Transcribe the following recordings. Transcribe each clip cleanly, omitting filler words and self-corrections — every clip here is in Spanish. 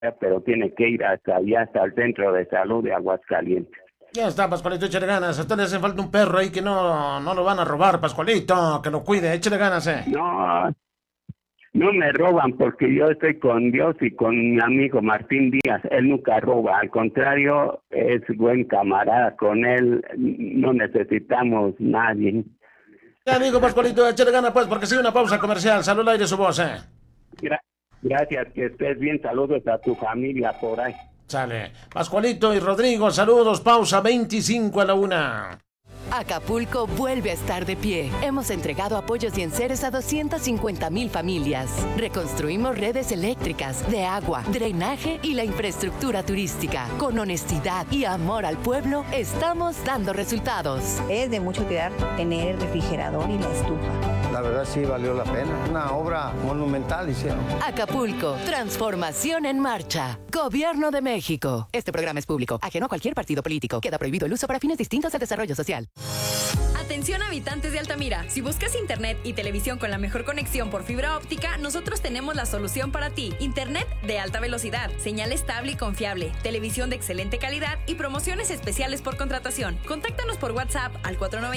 pero tiene que ir hasta allá, hasta el centro de salud de Aguascalientes. Ya está, Pascualito, échale ganas. A usted le hace falta un perro ahí que no lo van a robar, Pascualito, que lo cuide, échale ganas, No, no me roban porque yo estoy con Dios y con mi amigo Martín Díaz. Él nunca roba, al contrario, es buen camarada. Con él no necesitamos nadie. Ya, amigo Pascualito, échale ganas, pues, porque sigue una pausa comercial. Salud al aire su voz, Gracias, que estés bien. Saludos a tu familia por ahí. Sale. Pascualito y Rodrigo, saludos. Pausa 25 a la 1. Acapulco vuelve a estar de pie. Hemos entregado apoyos y enseres a 250,000 familias. Reconstruimos redes eléctricas, de agua, drenaje y la infraestructura turística. Con honestidad y amor al pueblo, estamos dando resultados. Es de mucha utilidad tener el refrigerador y la estufa. La verdad sí valió la pena. Una obra monumental hicieron. Acapulco, transformación en marcha. Gobierno de México. Este programa es público, ajeno a cualquier partido político. Queda prohibido el uso para fines distintos al desarrollo social. Atención habitantes de Altamira, si buscas internet y televisión con la mejor conexión por fibra óptica, nosotros tenemos la solución para ti. Internet de alta velocidad, señal estable y confiable, televisión de excelente calidad y promociones especiales por contratación. Contáctanos por WhatsApp al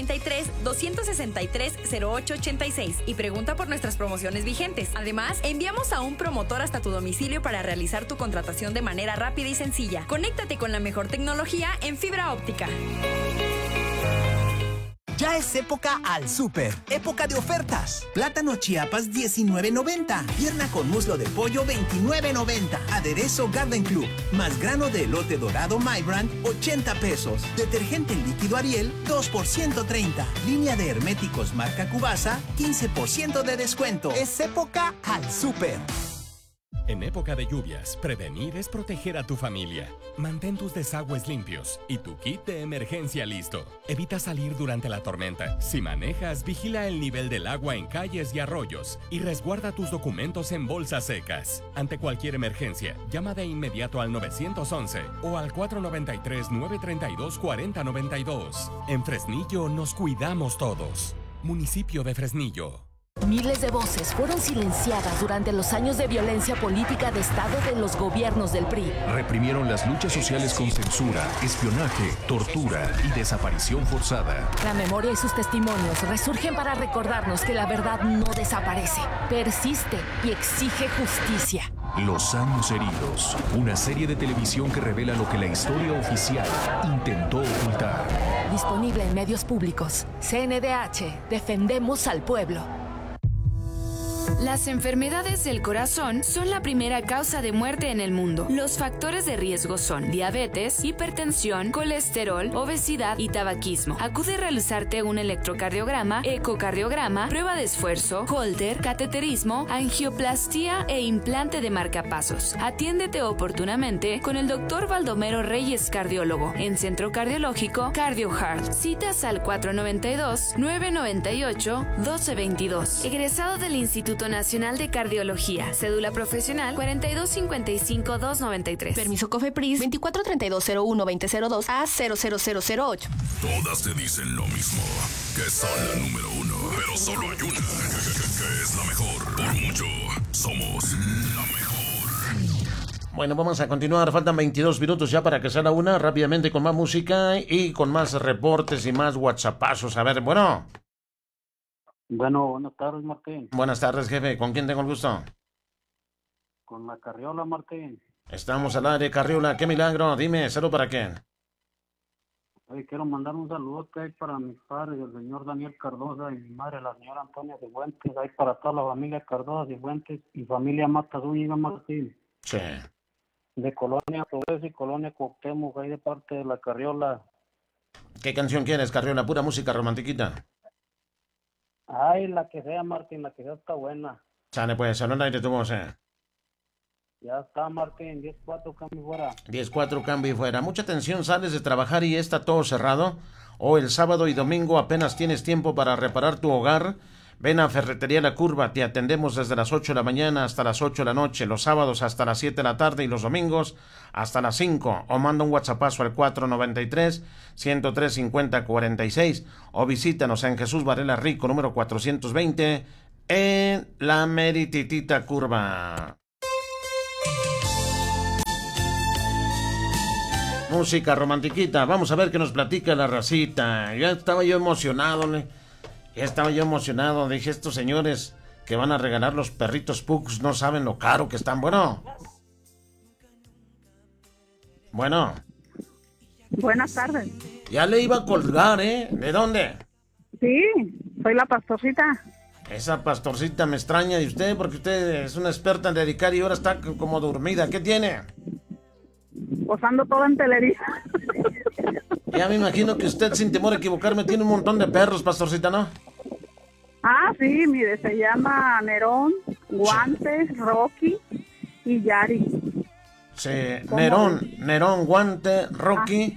493-263-0886 y pregunta por nuestras promociones vigentes. Además, enviamos a un promotor hasta tu domicilio para realizar tu contratación de manera rápida y sencilla. Conéctate con la mejor tecnología en fibra óptica. Ya es época al súper, época de ofertas. Plátano Chiapas 19.90, pierna con muslo de pollo 29.90, aderezo Garden Club, más grano de elote dorado My Brand 80 pesos, detergente líquido Ariel 2 por 130, línea de herméticos marca Cubasa 15% de descuento. Es época al súper. En época de lluvias, prevenir es proteger a tu familia. Mantén tus desagües limpios y tu kit de emergencia listo. Evita salir durante la tormenta. Si manejas, vigila el nivel del agua en calles y arroyos y resguarda tus documentos en bolsas secas. Ante cualquier emergencia, llama de inmediato al 911 o al 493-932-4092. En Fresnillo nos cuidamos todos. Municipio de Fresnillo. Miles de voces fueron silenciadas durante los años de violencia política de Estado de los gobiernos del PRI. Reprimieron las luchas sociales con censura, espionaje, tortura y desaparición forzada. La memoria y sus testimonios resurgen para recordarnos que la verdad no desaparece, persiste y exige justicia. Los años heridos, una serie de televisión que revela lo que la historia oficial intentó ocultar. Disponible en medios públicos. CNDH, defendemos al pueblo. Las enfermedades del corazón son la primera causa de muerte en el mundo. Los factores de riesgo son diabetes, hipertensión, colesterol, obesidad y tabaquismo. Acude a realizarte un electrocardiograma, ecocardiograma, prueba de esfuerzo, Holter, cateterismo, angioplastía e implante de marcapasos. Atiéndete oportunamente con el Dr. Baldomero Reyes, cardiólogo, en Centro Cardiológico CardioHeart. Citas al 492-998-1222. Egresado del Instituto Nacional de Cardiología. Cédula profesional 4255-293. Permiso COFEPRIS 243201-2002 a 00008. Todas te dicen lo mismo, que son la número uno, pero solo hay una, que es la mejor. Por mucho, somos la mejor. Bueno, vamos a continuar. Faltan 22 minutos ya para que sea la una. Rápidamente con más música y con más reportes y más whatsappazos. A ver, bueno. Bueno, buenas tardes, Martín. Buenas tardes, jefe. ¿Con quién tengo el gusto? Con la Carriola, Martín. Estamos al aire, Carriola. ¡Qué milagro! Dime, ¿saludo para quién? Oye, quiero mandar un saludo que hay para mis padres, el señor Daniel Cardosa y mi madre, la señora Antonia Cifuentes. Hay para toda la familia Cardosa Cifuentes y familia Mata Zúñiga, Martín. Sí. De Colonia Progreso y Colonia Cuauhtémoc, ahí de parte de la Carriola. ¿Qué canción quieres, Carriola? Pura música romantiquita. Ay, la que sea, Martín, la que sea está buena. Sale, pues, salud al aire tu voz, Ya está, Martín, 10-4, cambio y fuera. 10-4, cambio y fuera. Mucha atención, sales de trabajar y está todo cerrado. O el sábado y domingo apenas tienes tiempo para reparar tu hogar. Ven a Ferretería La Curva, te atendemos desde las 8 de la mañana hasta las 8 de la noche, los sábados hasta las 7 de la tarde y los domingos hasta las 5. O manda un WhatsAppazo al 493-103-5046 o visítanos en Jesús Varela Rico, número 420, en La Merititita Curva. Música romantiquita. Vamos a ver qué nos platica la racita. Ya estaba yo emocionado. Dije, estos señores que van a regalar los perritos Pugs no saben lo caro que están. Bueno. Buenas tardes. Ya le iba a colgar, ¿eh? ¿De dónde? Sí, soy la pastorcita. Esa pastorcita me extraña de usted porque usted es una experta en dedicar y ahora está como dormida. ¿Qué tiene? Posando todo en telería. Ya me imagino que usted, sin temor a equivocarme, tiene un montón de perros, pastorcita, ¿no? Ah, sí, mire, se llama Nerón, Guante, Rocky y Yari. Sí, Nerón, Guante, Rocky.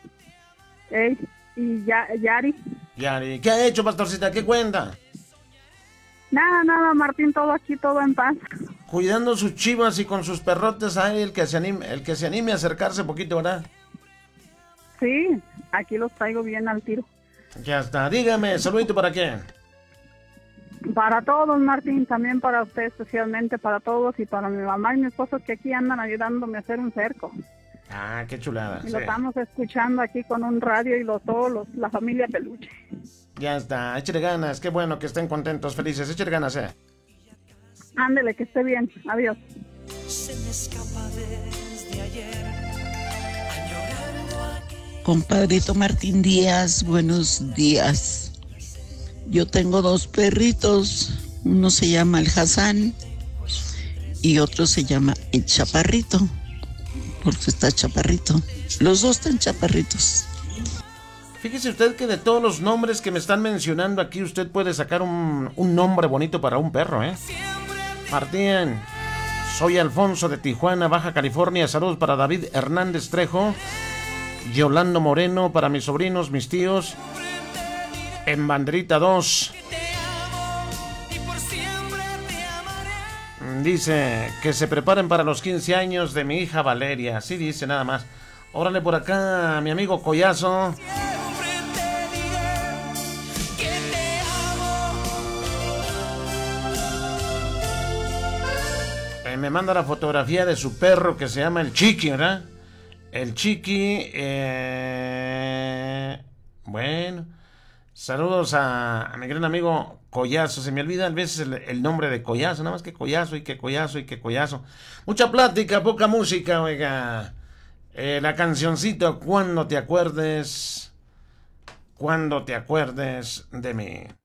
Y Yari. Yari. ¿Qué ha hecho, pastorcita? ¿Qué cuenta? Nada, Martín, todo aquí, todo en paz. Cuidando sus chivas y con sus perrotes, hay el que se anime a acercarse poquito, ¿verdad? Sí, aquí los traigo bien al tiro. Ya está. Dígame, saludito para quién. Para todos, Martín, también para usted, especialmente para todos y para mi mamá y mi esposo que aquí andan ayudándome a hacer un cerco. Ah, qué chulada. Y lo estamos escuchando aquí con un radio y la familia Peluche. Ya está, échale ganas, qué bueno que estén contentos, felices, échale ganas, Ándele, que esté bien, adiós. Se me escapa desde ayer. Compadrito Martín Díaz, buenos días. Yo tengo 2 perritos, uno se llama el Hassan y otro se llama el Chaparrito, porque está chaparrito. Los 2 están chaparritos. Fíjese usted que de todos los nombres que me están mencionando aquí, usted puede sacar un nombre bonito para un perro, Martín, soy Alfonso de Tijuana, Baja California. Saludos para David Hernández Trejo, Yolando Moreno, para mis sobrinos, mis tíos, en Banderita 2. Dice que se preparen para los 15 años de mi hija Valeria. Así dice nada más. Órale por acá, mi amigo Collazo. Me manda la fotografía de su perro que se llama el Chiqui, ¿verdad? El Chiqui. Bueno. Saludos a mi gran amigo Collazo. Se me olvida a veces el nombre de Collazo. Nada más que Collazo y que Collazo y que Collazo. Mucha plática, poca música, oiga. La cancioncita Cuando te acuerdes de mí.